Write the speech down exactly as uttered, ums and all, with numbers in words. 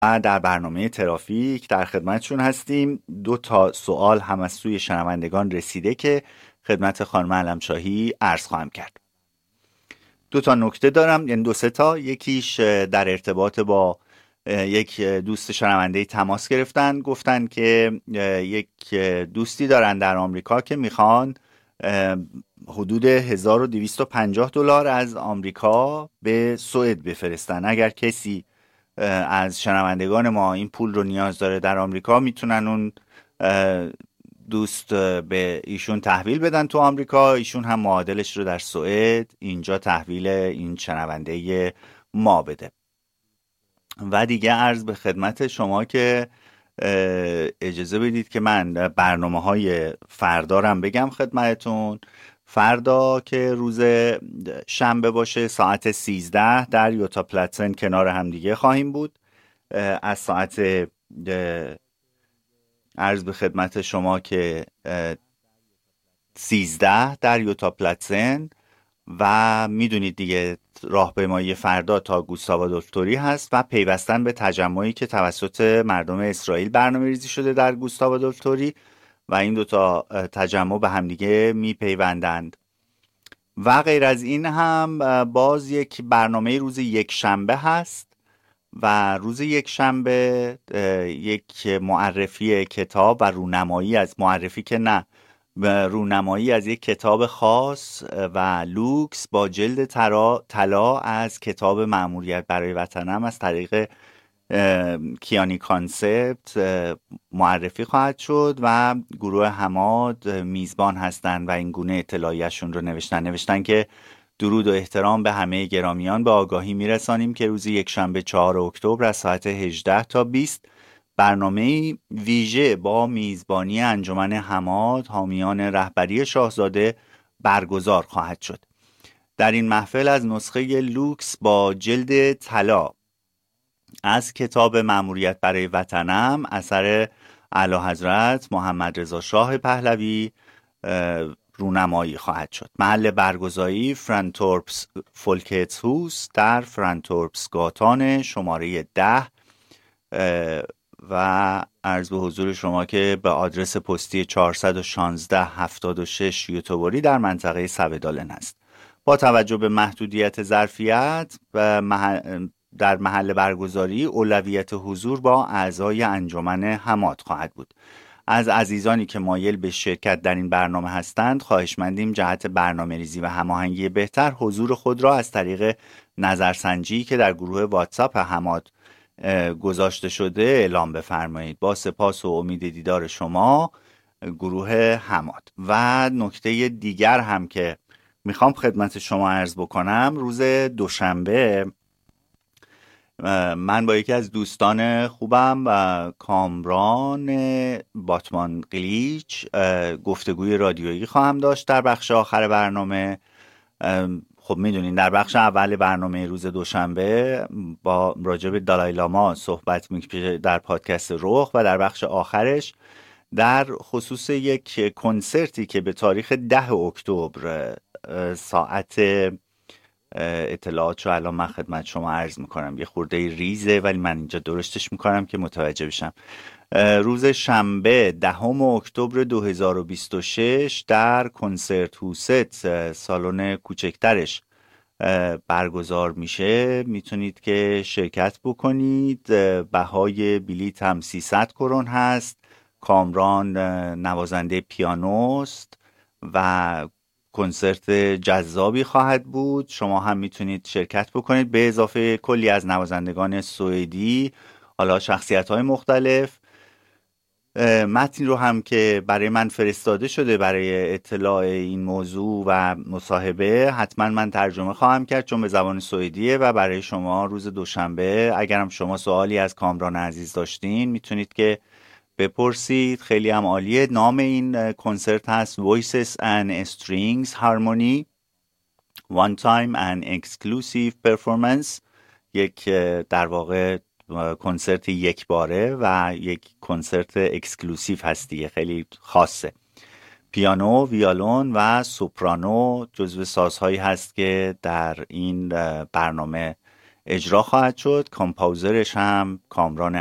در برنامه ترافیک در خدمتشون هستیم. دو تا سوال هم از سوی شنوندگان رسیده که خدمت خانم علمشاهی عرض خواهم کرد. دو تا نکته دارم، یعنی دو سه تا. یکیش در ارتباط با یک دوست شنونده تماس گرفتن، گفتن که یک دوستی دارن در آمریکا که میخوان حدود هزار و دویست و پنجاه دلار از آمریکا به سوئد بفرستن. اگر کسی از شنوندگان ما این پول رو نیاز داره در آمریکا، میتونن اون دوست به ایشون تحویل بدن تو آمریکا، ایشون هم معادلش رو در سوئد اینجا تحویل این شنونده ما بده. و دیگه عرض به خدمت شما که اجازه بدید که من برنامه های فردا رو بگم خدمتتون. فردا که روز شنبه باشه، ساعت سیزده در یوتا پلاتن کنار هم دیگه خواهیم بود. از ساعت عرض به خدمت شما که سیزده در یوتا پلاتن، و میدونید دیگه راهپیمایی فردا تا گوستاو آدولف هست و پیوستن به تجمعی که توسط مردم اسرائیل برنامه ریزی شده در گوستاو آدولف و این دوتا تجمع به همدیگه میپیوندند. و غیر از این هم باز یک برنامه روز یک شنبه هست و روز یک شنبه یک معرفی کتاب و رونمایی از معرفی که نه رونمایی از یک کتاب خاص و لوکس با جلد طلا از کتاب مأموریت برای وطنم از طریق کیانی کانسپت معرفی خواهد شد و گروه حماد میزبان هستند و این گونه اطلاعیشون رو نوشتن نوشتن که درود و احترام به همه گرامیان، به آگاهی میرسانیم که روز یک شنبه چهارم اکتبر از ساعت هجده تا بیست برنامه ویژه با میزبانی انجمن حماد حامیان رهبری شاهزاده برگزار خواهد شد. در این محفل از نسخه لوکس با جلد طلا از کتاب مأموریت برای وطنم اثر اعلیحضرت محمد رضا شاه پهلوی رونمایی خواهد شد. محل برگزاری فرانتورپس فولکتسهوس در فرانتورپس گاتان شماره ده و عرض به حضور شما که به آدرس پستی چهارصد و شانزده هفتاد و شش یوتوبری در منطقه سوهدالن است. با توجه به محدودیت ظرفیت و محل در محل برگزاری اولویت حضور با اعضای انجمن حماد خواهد بود. از عزیزانی که مایل به شرکت در این برنامه هستند خواهشمندیم جهت برنامه ریزی و هماهنگی بهتر حضور خود را از طریق نظرسنجی که در گروه واتساپ حماد گذاشته شده اعلام بفرمایید. با سپاس و امید دیدار شما، گروه حماد. و نکته دیگر هم که میخوام خدمت شما عرض بکنم، روز دوشنبه من با یکی از دوستان خوبم و کامران باتمان قلیچ گفتگوی رادیویی خواهم داشت در بخش آخر برنامه. خب میدونین در بخش اول برنامه روز دوشنبه با راجع به دالای لاما صحبت میکنه در پادکست رخ، و در بخش آخرش در خصوص یک کنسرتی که به تاریخ ده اکتبر ساعت اطلاعات رو الان من خدمت شما عرض میکنم، یه خورده ریزه ولی من اینجا درشتش میکنم که متوجه بشم. روز شنبه دهم اکتبر دو هزار و بیست و شش در کنسرت هوست سالن کوچکترش برگزار میشه. میتونید که شرکت بکنید. بهای بلیت هم سیصد کرون هست. کامران نوازنده پیانوست و کنسرت جذابی خواهد بود. شما هم میتونید شرکت بکنید به اضافه کلی از نوازندگان سوئدی، حالا شخصیت‌های مختلف. متن رو هم که برای من فرستاده شده برای اطلاع این موضوع و مصاحبه حتما من ترجمه خواهم کرد چون به زبان سوئدیه و برای شما روز دوشنبه اگرم شما سوالی از کامران عزیز داشتین میتونید که بپرسید. خیلی هم عالیه. نام این کنسرت هست Voices and Strings Harmony One Time and Exclusive Performance. یک در واقع کنسرت یک باره و یک کنسرت اکسکلوسیو هست دیگه، خیلی خاصه. پیانو، ویولون و سوپرانو جزو سازهایی هست که در این برنامه اجرا خواهد شد. کامپوزرش هم کامران